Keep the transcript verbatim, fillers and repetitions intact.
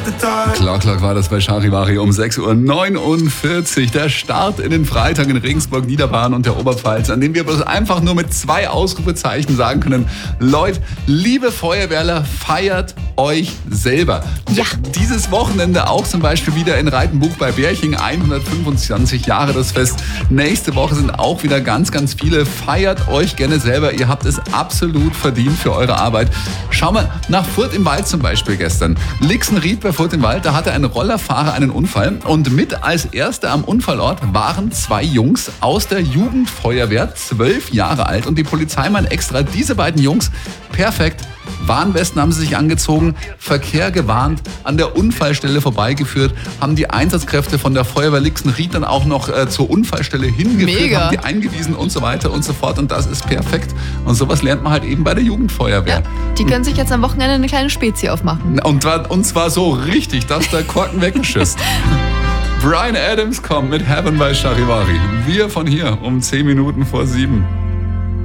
Klar, klar war das bei Charivari um sechs Uhr neunundvierzig. Der Start in den Freitag in Regensburg, Niederbayern und der Oberpfalz, an dem wir bloß einfach nur mit zwei Ausrufezeichen sagen können: Leute, liebe Feuerwehrler, feiert euch selber. Ja. Dieses Wochenende auch zum Beispiel wieder in Reitenbuch bei Berching, hundertfünfundzwanzig Jahre das Fest. Nächste Woche sind auch wieder ganz, ganz viele. Feiert euch gerne selber. Ihr habt es absolut verdient für eure Arbeit. Schauen wir nach Furt im Wald zum Beispiel gestern. Lixenried bei Furt im Wald, da hatte ein Rollerfahrer einen Unfall und mit als Erste am Unfallort waren zwei Jungs aus der Jugendfeuerwehr, zwölf Jahre alt, und die Polizei meint extra, diese beiden Jungs, perfekt, Warnwesten haben sie sich angezogen, Verkehr gewarnt, an der Unfallstelle vorbeigeführt, haben die Einsatzkräfte von der Feuerwehr Lixenried dann auch noch äh, zur Unfallstelle hingeführt, Mega. haben die eingewiesen und so weiter und so fort, und das ist perfekt. Und sowas lernt man halt eben bei der Jugendfeuerwehr. Ja, die können sich jetzt am Wochenende eine kleine Spezie aufmachen. Und zwar, und zwar so richtig, dass der Korken weggeschüsst. Bryan Adams kommt mit Heaven bei Charivari. Wir von hier um zehn Minuten vor sieben.